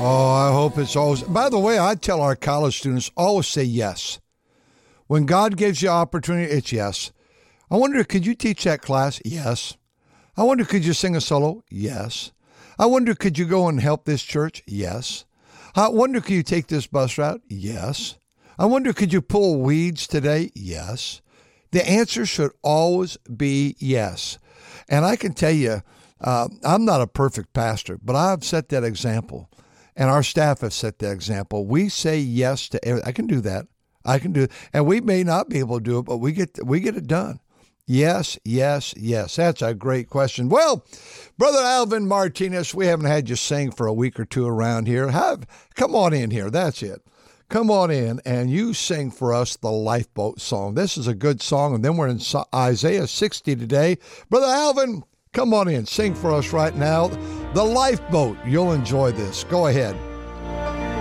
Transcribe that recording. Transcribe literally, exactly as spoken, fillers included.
Oh, I hope it's always. By the way, I tell our college students, always say yes. When God gives you opportunity, it's yes. I wonder, could you teach that class? Yes. I wonder, could you sing a solo? Yes. I wonder, could you go and help this church? Yes. I wonder, could you take this bus route? Yes. I wonder, could you pull weeds today? Yes. The answer should always be yes. And I can tell you, uh, I'm not a perfect pastor, but I've set that example. And our staff have set that example. We say yes to everything. I can do that. I can do it. And we may not be able to do it, but we get we get it done. Yes, yes, yes. That's a great question. Well, Brother Alvin Martinez, we haven't had you sing for a week or two around here. Have Come on in here. That's it. Come on in and you sing for us the Lifeboat song. This is a good song. And then we're in Isaiah sixty today. Brother Alvin, come on in. Sing for us right now. The Lifeboat. You'll enjoy this. Go ahead.